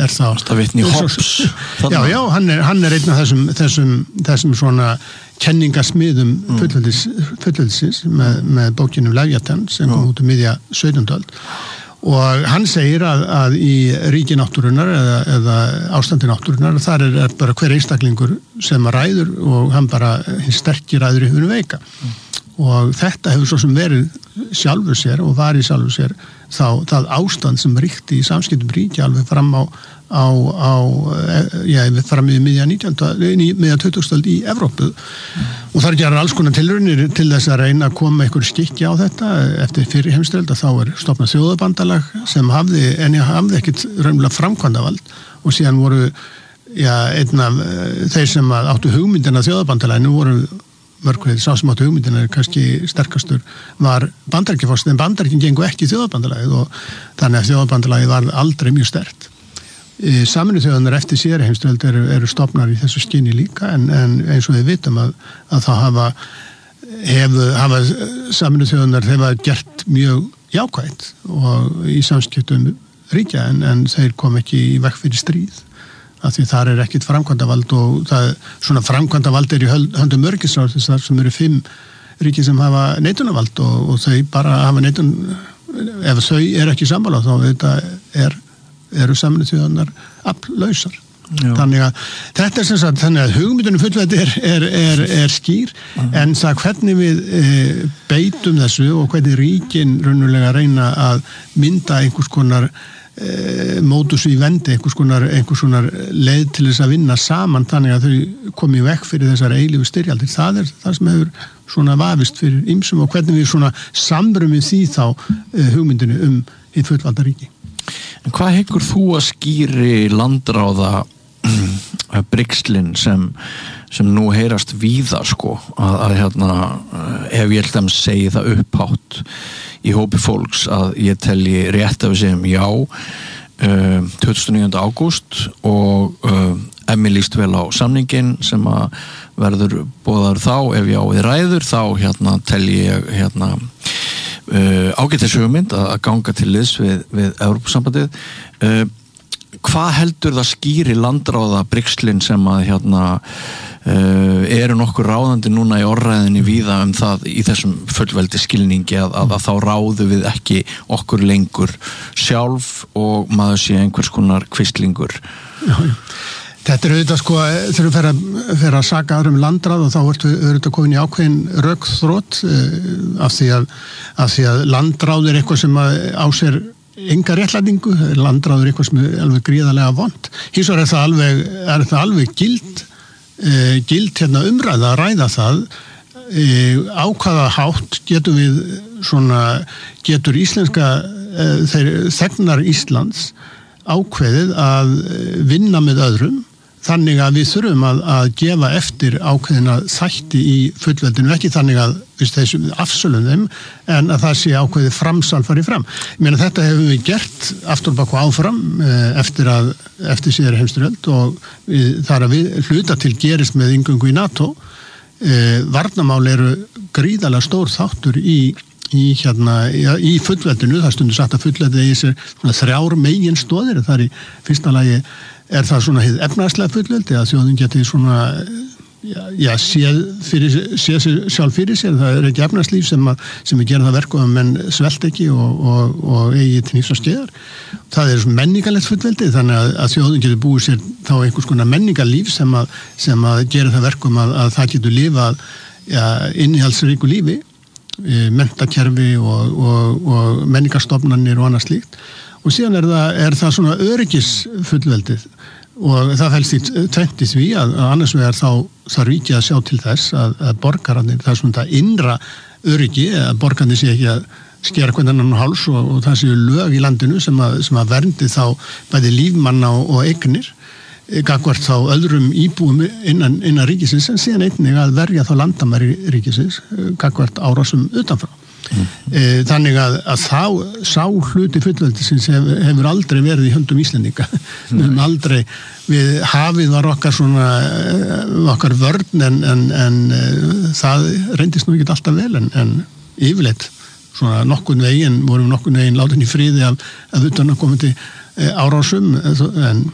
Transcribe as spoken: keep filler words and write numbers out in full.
er það Það vitni Hobbes. Já, já, hann er, hann er einn af þessum, þessum, þessum svona kenningasmiðum mm. fullveldis, fullveldisins með, með bókinum Leviathan sem kom út um miðja sautjándu öld. Og hann segir að, að í ríki náttúrunnar eða, eða ástandi náttúrunnar þar er, er bara hver einstaklingur sem ræður og hann bara hinn sterkir ræður í hunu veika. Mm. Og þetta hefur svo sem verið sjálfur sér og var í sjálfur sér þá það ástand sem ríkti í samskiptum ríki alveg fram á, á, á já, fram í miðja nítjándu miðja tuttugustu öld í Evrópu. Mm. Og það er gerðar alls konar tilraunir til þess að reyna að koma einhver skikki á þetta eftir fyrri heimsstyrjalda þá er stofnað þjóðabandalag sem hafði, en ég hafði ekkit raunlega framkvæmdavald og síðan voru já, einn af þeir sem áttu hugmyndina þjóðabandalaginu voru mörgveið, sá sem áttu hugmyndina er kannski sterkastur var Bandaríkjaforseti en Bandaríkin gengu ekki í þjóðabandalagið og þannig að þjóðabandalagið var aldrei mjög sterkt. Sameinuðu þjóðirnar eftir síðari heimsstyrjöld eru, eru stofnar í þessu skyni líka en, en eins og við vitum að, að það hafa, hef, hafa Sameinuðu þjóðirnar hefa gert mjög jákvætt og í samskiptum ríkja en, en þeir kom ekki í veg fyrir stríð af því þar er ekkit framkvæmdavald og það, svona framkvæmdavald er í höndum öryggisráðsins þar sem eru fimm ríki sem hafa neitunarvald og, og þau bara hafa neitun ef þau er ekki sammála þá þetta er eru Sameinuðu þjóðirnar afllausar. Þannig að þetta er sem sagt þannig að hugmyndunum fullveldi er, er, er, er skýr mm. en það hvernig við e, beitum þessu og hvernig ríkin raunulega reyna að mynda einhvers konar e, mótus í vendi, einhvers konar, einhvers konar leið til þess að vinna saman þannig að þau komi vekk fyrir þessar eilífu styrjaldir. Það er það sem hefur svona vafist fyrir ýmsum og hvernig við svona samrumum því þá e, hugmyndinu um hið fullvalda ríki. En hvað hyggur þú að skýri landráða brigslin sem, sem nú heyrast víða sko að, að hérna ef ég held að segja það upphátt í hópi fólks að ég telji rétt af þessum já uh, tuttugasta og níunda ágúst og uh, ef mér líst vel á samningin sem að verður boðar þá ef já við ræður þá hérna telji ég hérna Uh, ágætis hugmynd að ganga til liðs við, við Evrópusambandið. Uh, hvað heldur það skýri landráða brigslin sem að hérna uh, eru nokkur ráðandi núna í orðræðinni víða um það í þessum fullveldi skilningi að, að, að þá ráðu við ekki okkur lengur sjálf og maður sé einhvers konar kvistlingur. Já, já. Þetta er auðvitað sko, þegar við fer að, fer að saka aðrum landráð og þá ertu auðvitað komin í ákveðin rökþrótt af því að, af því að landráð er eitthvað sem á sér enga réttlætingu, landráð er eitthvað sem er alveg gríðarlega vont. Hins vegar er það alveg, er það alveg gild, eh, gild hérna umræða að ræða það eh, á hvaða hátt getur við svona, getur íslenska eh, þeir þegnar Íslands ákveðið að vinna með öðrum þannig að við þurfum að, að gefa eftir ákveðina þætti í fullveldinu, ekki þannig að við þessum afsölum þeim, en að það sé ákveðið framsal farið fram. Ég meina þetta hefur við gert aftur bak og áfram eftir að, eftir síðari heimsstyrjöld og við, þar að við hluta til gerist með inngöngu í NATO. Varnarmál eru gríðarlega stór þáttur í í hérna, í fullveldinu, það stundur sagt að fullveldið í sér þrjár megin stóðir, það er í fyrsta lagi er það svona hið efnahagslega fullveldi að þjóðin geti svona já, já séð, fyrir, séð sér, sjálf fyrir sér, það er ekki efnahagslíf sem að, sem að gera það verkum menn svelt ekki og, og, og eigi til nýfs að skeiðar. Það er svona menningarlegt fullveldi þannig að, að þjóðin getur búið sér þá einhvers konar menningarlíf sem að, sem að gera það verkum að, að það getur lifað ja, innihaldsríku lífi menntakerfi og, og, og menningarstofnanir og annað slíkt og síðan er það, er það svona öryggisfullveldið og það felst í tvennt í því að, að annars vegar þá þarf ríkið að sjá til þess að, að borgararnir, það er svona það innra öryggi, að borgarnir sé ekki að skera hvernig annan háls og, og það séu lög í landinu sem að, sem að verndi þá bæði lífmanna og, og eignir gagnvart þá öðrum íbúum innan, innan ríkisins en síðan einnig að verja þá landamæri ríkisins gagnvart árásum utanfrá. Mm. Þannig að, að þá sá hluti fullveldisins hef, hefur aldrei verið í höndum Íslendinga. Við höfum aldrei, við hafið var okkar svona, okkar vörn en, en, en það reyndist nú ekki alltaf vel en, en yfirleitt svona nokkurn veginn, vorum nokkurn veginn látin í friði af, af utan að koma til árásum en